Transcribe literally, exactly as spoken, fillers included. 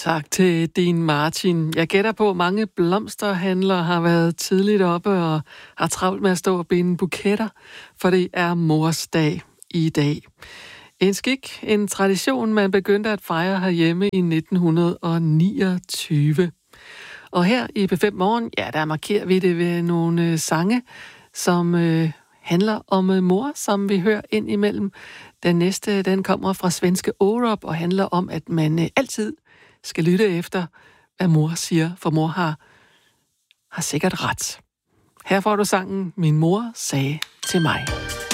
Tak til din Martin. Jeg gætter på, at mange blomsterhandlere har været tidligt oppe og har travlt med at stå og binde buketter, for det er mors dag i dag. En skik, en tradition, man begyndte at fejre herhjemme i nitten niogtyve. Og her i P fem Morgen, ja, der markerer vi det ved nogle øh, sange, som øh, handler om øh, mor, som vi hører ind imellem. Den næste, den kommer fra svenske Orup og handler om, at man øh, altid skal lytte efter, hvad mor siger, for mor har, har sikkert ret. Her får du sangen, Min mor sagde til mig.